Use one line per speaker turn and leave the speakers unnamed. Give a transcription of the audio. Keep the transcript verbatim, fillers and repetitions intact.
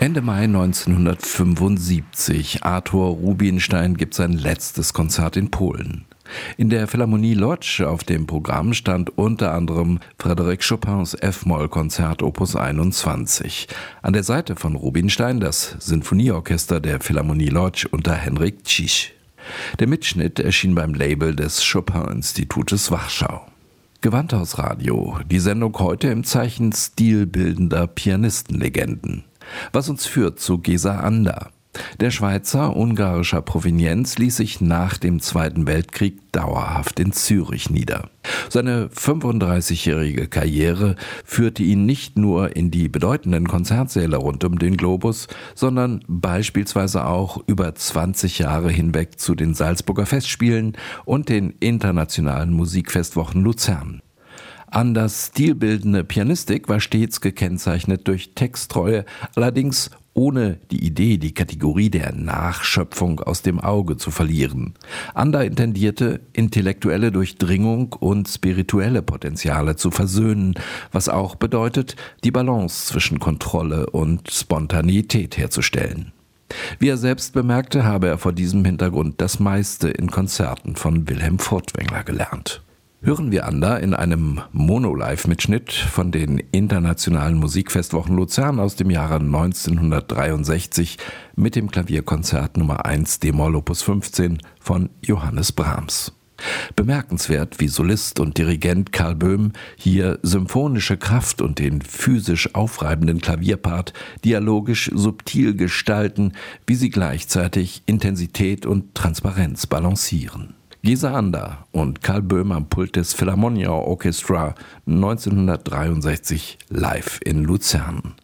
Ende Mai neunzehnhundertfünfundsiebzig. Arthur Rubinstein gibt sein letztes Konzert in Polen. In der Philharmonie Łódź auf dem Programm stand unter anderem Frédéric Chopins F-Moll-Konzert Opus einundzwanzig. An der Seite von Rubinstein das Sinfonieorchester der Philharmonie Łódź unter Henryk Ciś. Der Mitschnitt erschien beim Label des Chopin-Institutes Warschau. Gewandhausradio, die Sendung heute im Zeichen stilbildender Pianistenlegenden. Was uns führt zu Géza Anda. Der Schweizer ungarischer Provenienz ließ sich nach dem Zweiten Weltkrieg dauerhaft in Zürich nieder. Seine fünfunddreißigjährige Karriere führte ihn nicht nur in die bedeutenden Konzertsäle rund um den Globus, sondern beispielsweise auch über zwanzig Jahre hinweg zu den Salzburger Festspielen und den internationalen Musikfestwochen Luzern. Andas stilbildende Pianistik war stets gekennzeichnet durch Texttreue, allerdings ohne die Idee, die Kategorie der Nachschöpfung aus dem Auge zu verlieren. Anda intendierte, intellektuelle Durchdringung und spirituelle Potenziale zu versöhnen, was auch bedeutet, die Balance zwischen Kontrolle und Spontaneität herzustellen. Wie er selbst bemerkte, habe er vor diesem Hintergrund das meiste in Konzerten von Wilhelm Furtwängler gelernt. Hören wir Anda in einem Mono-Live-Mitschnitt von den internationalen Musikfestwochen Luzern aus dem Jahre neunzehnhundertdreiundsechzig mit dem Klavierkonzert Nummer eins d-Moll Opus fünfzehn von Johannes Brahms. Bemerkenswert, wie Solist und Dirigent Karl Böhm hier symphonische Kraft und den physisch aufreibenden Klavierpart dialogisch subtil gestalten, wie sie gleichzeitig Intensität und Transparenz balancieren. Géza Anda und Karl Böhm am Pult des Philharmonia Orchestra neunzehnhundertdreiundsechzig live in Luzern.